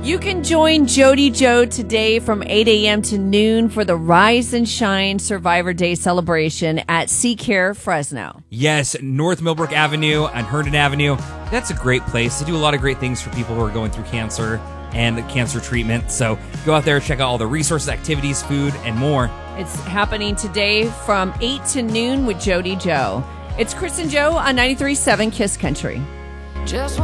You can join Jody Joe today from 8 a.m. to noon for the Rise and Shine Survivor Day celebration at Seacare Fresno. Yes, North Millbrook Avenue and Herndon Avenue. That's a great place. They do a lot of great things for people who are going through cancer and cancer treatment. So go out there, check out all the resources, activities, food, and more. It's happening today from 8 to noon with Jody Joe. It's Chris and Joe on 93.7 Kiss Country.